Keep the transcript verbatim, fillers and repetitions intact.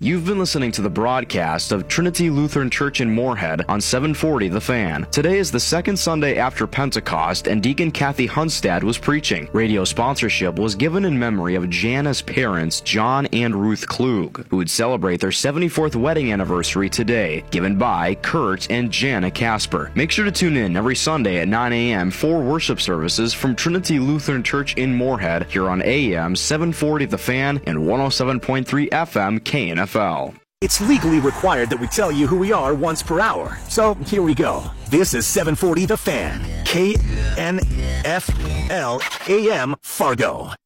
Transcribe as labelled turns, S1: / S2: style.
S1: You've been listening to the broadcast of Trinity Lutheran Church in Moorhead on seven forty The Fan. Today is the second Sunday after Pentecost, and Deacon Kathy Hunstad was preaching. Radio sponsorship was given in memory of Jana's parents, John and Ruth Klug, who would celebrate their seventy-fourth wedding anniversary today, given by Kurt and Jana Casper. Make sure to tune in every Sunday at nine a.m. for worship services from Trinity Lutheran Church in Moorhead here on A M seven forty The Fan and one oh seven point three F M K N F L.
S2: It's legally required that we tell you who we are once per hour. So here we go. This is seven forty The Fan, K N F L A M Fargo.